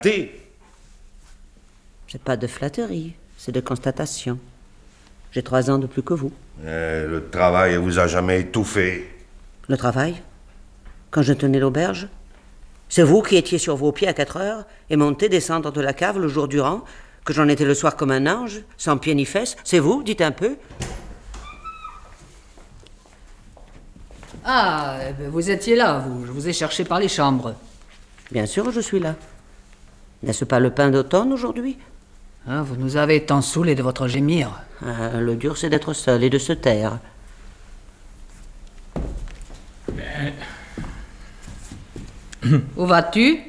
C'est pas de flatterie, c'est de constatation. J'ai 3 ans de plus que vous. Le travail vous a jamais étouffé. Le travail? Quand je tenais l'auberge? C'est vous qui étiez sur vos pieds à 4 heures et monter, descendre de la cave le jour durant, que j'en étais le soir comme un ange, sans pied ni fesses? C'est vous? Dites un peu. Ah, vous étiez là, vous. Je vous ai cherché par les chambres. Bien sûr, je suis là. N'est-ce pas le pain d'automne aujourd'hui? Ah, vous nous avez tant saoulés de votre gémir. Le dur, c'est d'être seul et de se taire. Où vas-tu?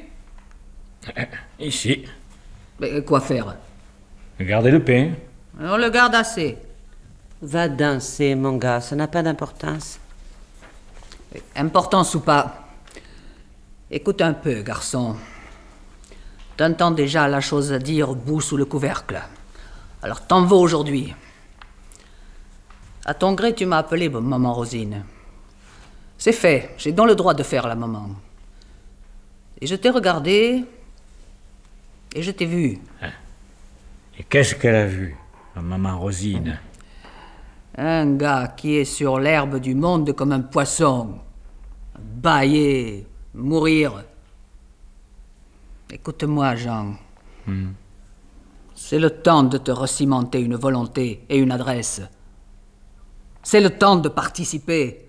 Ici. Mais quoi faire? Regardez le pain. On le garde assez. Va danser, mon gars, ça n'a pas d'importance. Importance ou pas. Écoute un peu, garçon. T'entends déjà la chose à dire bout sous le couvercle. Alors t'en vas aujourd'hui. À ton gré, tu m'as appelé maman Rosine. C'est fait, j'ai donc le droit de faire la maman. Et je t'ai regardé, et je t'ai vu. Et qu'est-ce qu'elle a vu, la maman Rosine? Un gars qui est sur l'herbe du monde comme un poisson. Bâiller, mourir. Écoute-moi, Jean. C'est le temps de te recimenter une volonté et une adresse. C'est le temps de participer.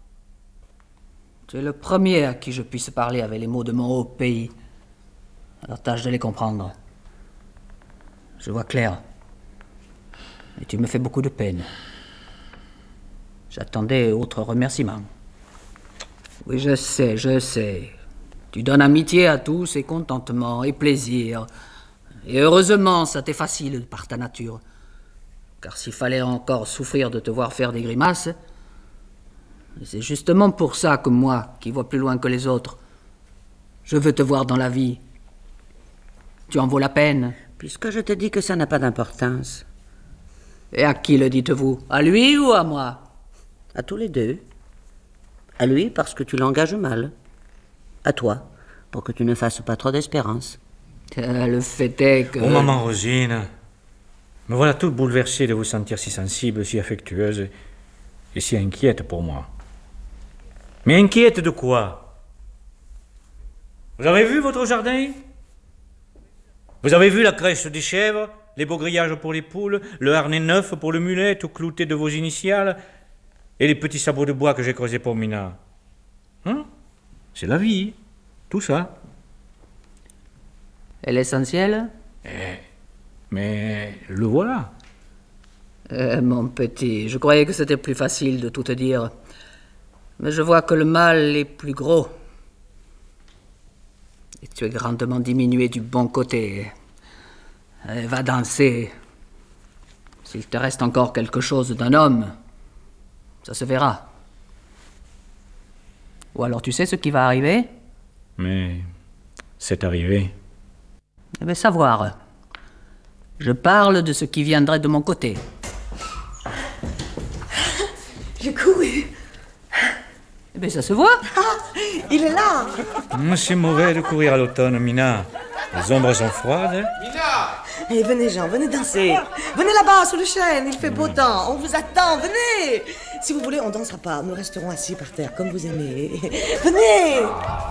Tu es le premier à qui je puisse parler avec les mots de mon haut pays. Alors tâche de les comprendre. Je vois clair. Et tu me fais beaucoup de peine. J'attendais autre remerciement. Oui, je sais. Tu donnes amitié à tous et contentement et plaisir. Et heureusement, ça t'est facile par ta nature. Car s'il fallait encore souffrir de te voir faire des grimaces, c'est justement pour ça que moi, qui vois plus loin que les autres, je veux te voir dans la vie. Tu en vaux la peine. Puisque je te dis que ça n'a pas d'importance. Et à qui le dites-vous? À lui ou à moi? À tous les deux. À lui, parce que tu l'engages mal. À toi, pour que tu ne fasses pas trop d'espérance. Le fait est que... Oh, maman Rosine, me voilà toute bouleversée de vous sentir si sensible, si affectueuse et si inquiète pour moi. Mais inquiète de quoi? Vous avez vu votre jardin? Vous avez vu la crèche des chèvres, les beaux grillages pour les poules, le harnais neuf pour le mulet, tout clouté de vos initiales, et les petits sabots de bois que j'ai creusés pour Mina? C'est la vie, tout ça. Et l'essentiel? Mais le voilà. Mon petit, je croyais que c'était plus facile de tout te dire. Mais je vois que le mal est plus gros. Et tu es grandement diminué du bon côté. Va danser. S'il te reste encore quelque chose d'un homme, ça se verra. Ou alors tu sais ce qui va arriver? Mais c'est arrivé. Eh bien, savoir. Je parle de ce qui viendrait de mon côté. J'ai couru. Eh bien, ça se voit. Il est là. C'est mauvais de courir à l'automne, Mina. Les ombres sont froides. Mina! Et venez, Jean, venez danser. Venez là-bas, sous le chêne, il fait beau temps. On vous attend, venez. Si vous voulez, on dansera pas. Nous resterons assis par terre, comme vous aimez. Venez.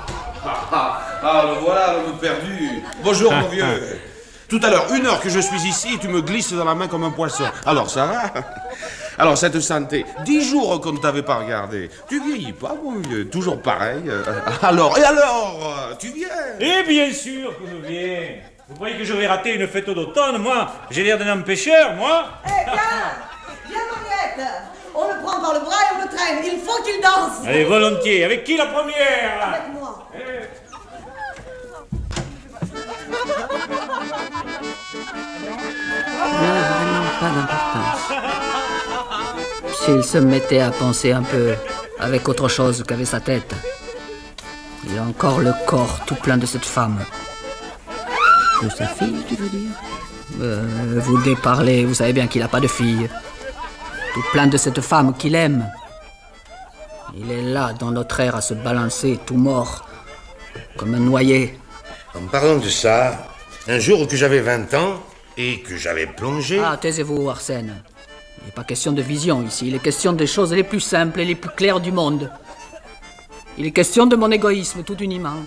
Le voilà, l'homme perdu. Bonjour, mon vieux. Tout à l'heure, 1 heure que je suis ici et tu me glisses dans la main comme un poisson. Alors, ça va? Alors, cette santé, 10 jours qu'on ne t'avait pas regardé. Tu vieillis pas, mon vieux, toujours pareil. Alors, tu viens? Et bien sûr que je viens. Vous croyez que je vais rater une fête d'automne, moi? J'ai l'air d'un empêcheur, moi? Viens, Mariette. On le prend par le bras et on le traîne. Il faut qu'il danse. Allez, volontiers. Avec qui la première? Avec moi. Vraiment pas d'importance. S'il se mettait à penser un peu avec autre chose qu'avec sa tête. Il a encore le corps tout plein de cette femme. De sa fille, tu veux dire? Vous déparlez, vous savez bien qu'il n'a pas de fille. Tout plein de cette femme qu'il aime. Il est là dans notre air à se balancer tout mort, comme un noyé, En parlant de ça, un jour que j'avais 20 ans et que j'avais plongé... Ah, taisez-vous, Arsène. Il n'est pas question de vision ici, il est question des choses les plus simples et les plus claires du monde. Il est question de mon égoïsme, tout uniment.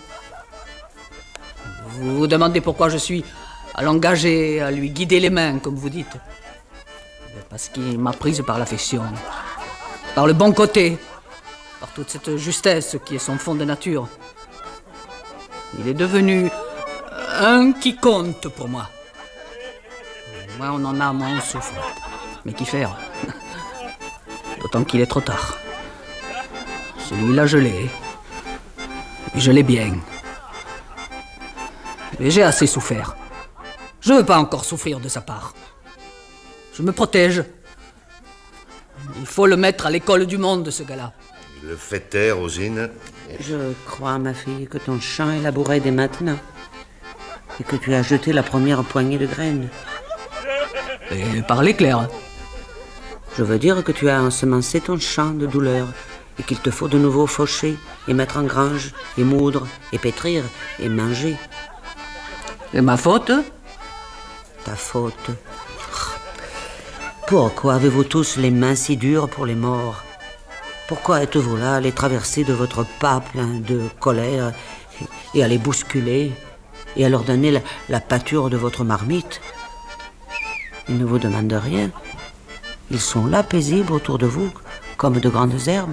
Vous vous demandez pourquoi je suis à l'engager, à lui guider les mains, comme vous dites. Parce qu'il m'a prise par l'affection, par le bon côté, par toute cette justesse qui est son fond de nature. Il est devenu un qui compte pour moi. Moins on en a, moins on souffre. Mais qu'y faire? D'autant qu'il est trop tard. Celui-là, je l'ai. Et je l'ai bien. Mais j'ai assez souffert. Je ne veux pas encore souffrir de sa part. Je me protège. Il faut le mettre à l'école du monde, ce gars-là. Il le fait taire, Rosine. Je crois, ma fille, que ton champ est labouré dès maintenant. Et que tu as jeté la première poignée de graines. Et parlez clair. Je veux dire que tu as ensemencé ton champ de douleur et qu'il te faut de nouveau faucher et mettre en grange et moudre et pétrir et manger. Et ma faute? Ta faute. Pourquoi avez-vous tous les mains si dures pour les morts? Pourquoi êtes-vous là à les traverser de votre pas plein de colère et à les bousculer et à leur donner la pâture de votre marmite? Ils ne vous demandent rien. Ils sont là, paisibles autour de vous, comme de grandes herbes.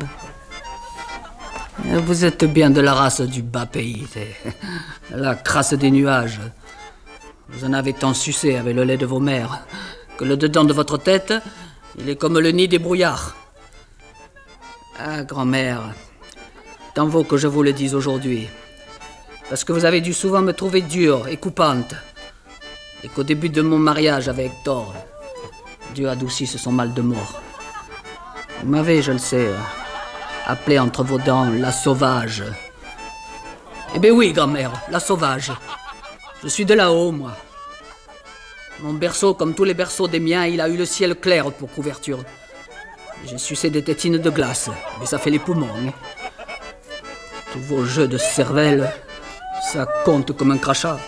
Vous êtes bien de la race du bas pays, la crasse des nuages. Vous en avez tant sucé avec le lait de vos mères que le dedans de votre tête, il est comme le nid des brouillards. Ah, grand-mère, tant vaut que je vous le dise aujourd'hui, parce que vous avez dû souvent me trouver dure et coupante, et qu'au début de mon mariage avec Hector, Dieu adoucisse son mal de mort. Vous m'avez, je le sais, appelé entre vos dents la sauvage. Eh bien oui, grand-mère, la sauvage. Je suis de là-haut, moi. Mon berceau, comme tous les berceaux des miens, il a eu le ciel clair pour couverture. J'ai sucé des tétines de glace, mais ça fait les poumons. Hein. Tous vos jeux de cervelle, ça compte comme un crachat.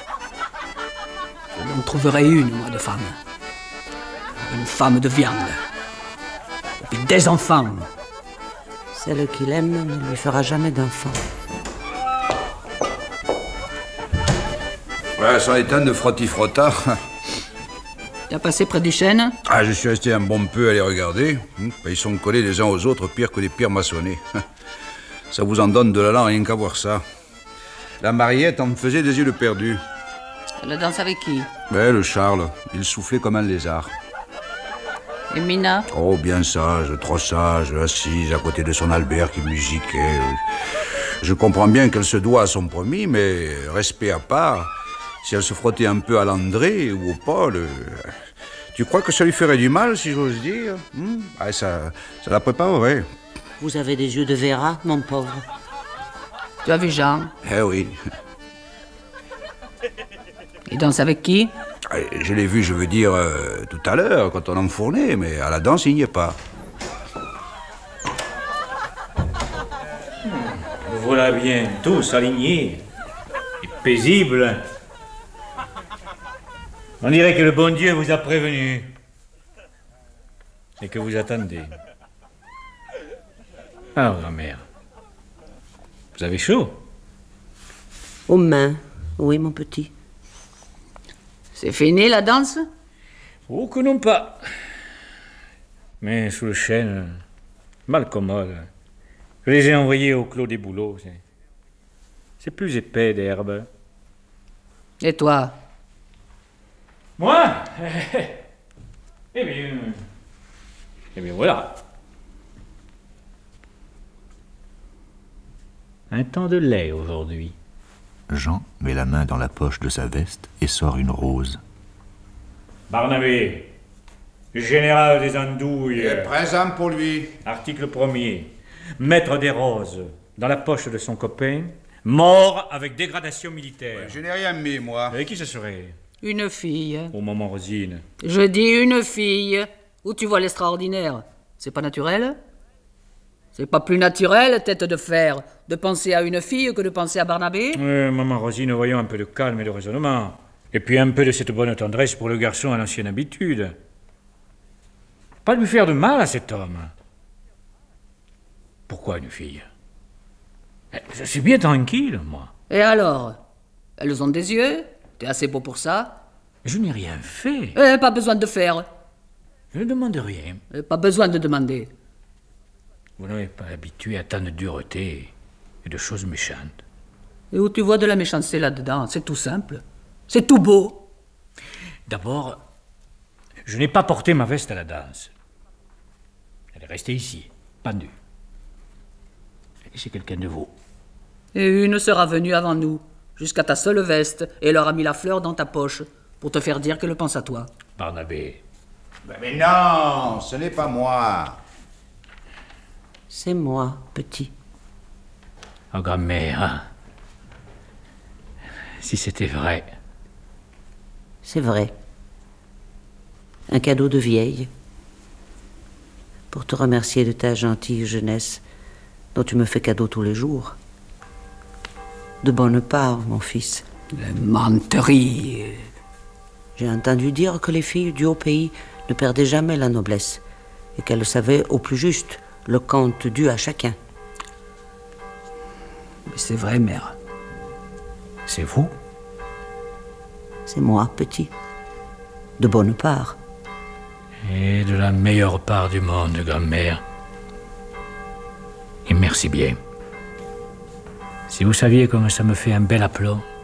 Je n'en trouverai une, moi, de femme. Une femme de viande. Et puis des enfants. Celle qu'il aime ne lui fera jamais d'enfant. Ouais, ça étonne de frotti-frotta. T'as passé près du chêne? Ah, je suis resté un bon peu à les regarder. Ils sont collés les uns aux autres, pire que des pierres maçonnées. Ça vous en donne de l'allant rien qu'à voir ça. La Mariette en me faisait des yeux de perdu. Elle danse avec qui? Ouais, le Charles. Il soufflait comme un lézard. Et Mina? Oh, bien sage, trop sage, assise à côté de son Albert qui musiquait. Je comprends bien qu'elle se doit à son promis, mais respect à part, si elle se frottait un peu à l'André ou au Paul, tu crois que ça lui ferait du mal, si j'ose dire? Ah, ça la préparerait. Vous avez des yeux de Vera, mon pauvre. Tu as vu Jean? Eh oui. Il danse avec qui? Je l'ai vu, je veux dire, tout à l'heure, quand on enfournait, mais à la danse, il n'y est pas. Vous voilà bien, tous alignés et paisibles. On dirait que le bon Dieu vous a prévenu et que vous attendez. Alors, grand-mère, vous avez chaud? Aux mains, oui, mon petit. C'est fini la danse? Oh, que non pas. Mais sous le chêne, mal commode. Je les ai envoyés au clos des bouleaux. C'est plus épais d'herbe. Et toi? Moi? Eh bien voilà. Un temps de lait aujourd'hui. Jean met la main dans la poche de sa veste et sort une rose. Barnabé, général des andouilles. Présent pour lui. Article 1er. Maître des roses, dans la poche de son copain, mort avec dégradation militaire. Je n'ai rien mis, moi. Et qui ce serait? Une fille. Au moment Rosine. Je dis une fille. Où tu vois l'extraordinaire? C'est pas naturel? C'est pas plus naturel, tête de fer, de penser à une fille que de penser à Barnabé? Maman Rosine, voyons un peu de calme et de raisonnement. Et puis un peu de cette bonne tendresse pour le garçon à l'ancienne habitude. Pas lui faire de mal à cet homme. Pourquoi une fille? Je suis bien tranquille, moi. Et alors? Elles ont des yeux? T'es assez beau pour ça? Je n'ai rien fait. Pas besoin de faire. Je ne demande rien. Pas besoin de demander. Vous n'avez pas habitué à tant de dureté et de choses méchantes. Et où tu vois de la méchanceté là-dedans? C'est tout simple. C'est tout beau. D'abord, je n'ai pas porté ma veste à la danse. Elle est restée ici, pendue. Et c'est quelqu'un de vous. Et une sera venue avant nous, jusqu'à ta seule veste, et elle aura mis la fleur dans ta poche, pour te faire dire qu'elle pense à toi. Barnabé. Mais non, ce n'est pas moi. C'est moi, petit. Oh, grand-mère, hein. Si c'était vrai. C'est vrai. Un cadeau de vieille. Pour te remercier de ta gentille jeunesse, dont tu me fais cadeau tous les jours. De bonne part, mon fils. Les menteries. J'ai entendu dire que les filles du haut pays ne perdaient jamais la noblesse, et qu'elles savaient au plus juste le compte dû à chacun. Mais c'est vrai, mère. C'est vous? C'est moi, petit. De bonne part. Et de la meilleure part du monde, grand-mère. Et merci bien. Si vous saviez comme ça me fait un bel aplomb.